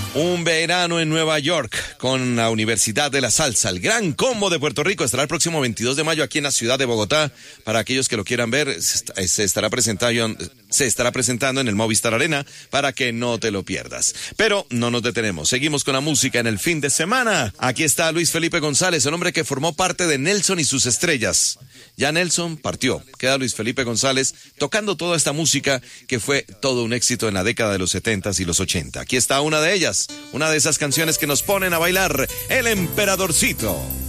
Un verano en Nueva York con la Universidad de la Salsa. El Gran Combo de Puerto Rico estará el próximo 22 de mayo aquí en la ciudad de Bogotá. Para aquellos que lo quieran ver, se estará presentando en el Movistar Arena para que no te lo pierdas. Pero no nos detenemos. Seguimos con la música en el fin de semana. Aquí está Luis Felipe González, el hombre que formó parte de Nelson y sus estrellas. Ya Nelson partió. Queda Luis Felipe González tocando toda esta música que fue todo un éxito en la década de los 70s y los 80. Aquí está una de ellas. Una de esas canciones que nos ponen a bailar, El Emperadorcito.